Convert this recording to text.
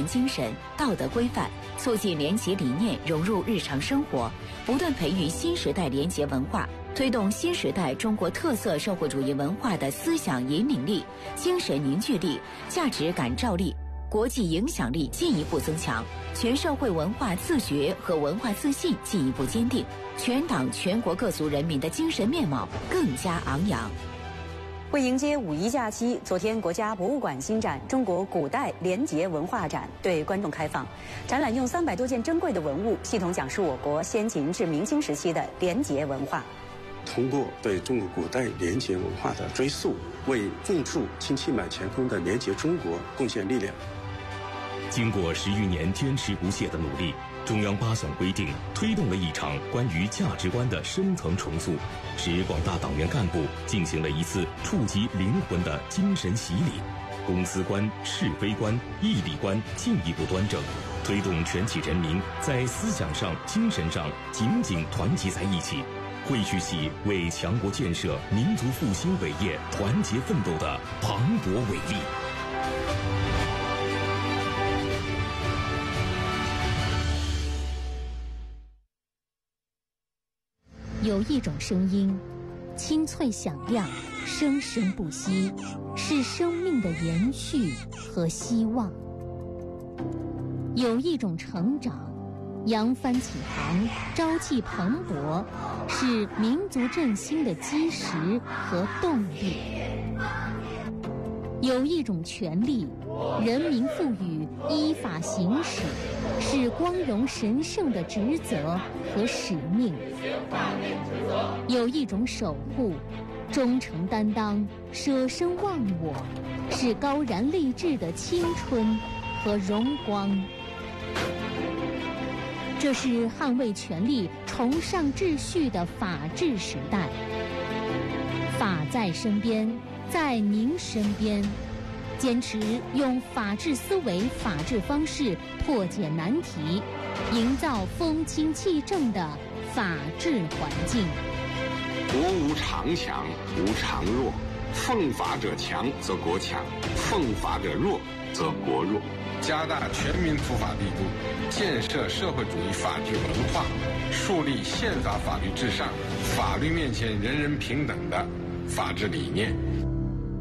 文精神、道德规范，促进廉洁理念融入日常生活，不断培育新时代廉洁文化，推动新时代中国特色社会主义文化的思想引领力、精神凝聚力、价值感召力、国际影响力进一步增强，全社会文化自觉和文化自信进一步坚定，全党全国各族人民的精神面貌更加昂扬。 为迎接五一假期，昨天国家博物馆新展《中国古代廉洁文化展》对观众开放。展览用300多件珍贵的文物，系统讲述我国先秦至明清时期的廉洁文化。 通过对中国古代廉洁文化的追溯，为共筑清气满乾坤的廉洁中国贡献力量。 经过10余年坚持不懈的努力，中央8项规定推动了一场关于价值观的深层重塑，使广大党员干部进行了一次触及灵魂的精神洗礼，公私观、是非观、义理观进一步端正，推动全体人民在思想上、精神上紧紧团结在一起，汇聚起为强国建设、民族复兴伟业团结奋斗的磅礴伟力。 有一种声音，清脆响亮，生生不息，是生命的延续和希望。有一种成长，扬帆起航，朝气蓬勃，是民族振兴的基石和动力。有一种权利，人民赋予，依法行使，是光荣神圣的职责和使命。有一种守护，忠诚担当，舍身忘我，是高燃励志的青春和荣光。这是捍卫权利、崇尚秩序的法治时代。法在身边，在您身边，坚持用法治思维、法治方式破解难题，营造风清气正的法治环境。 国无常强，无常弱，奉法者强则国强，奉法者弱则国弱。加大全民普法力度，建设社会主义法治文化，树立宪法法律至上、法律面前人人平等的法治理念，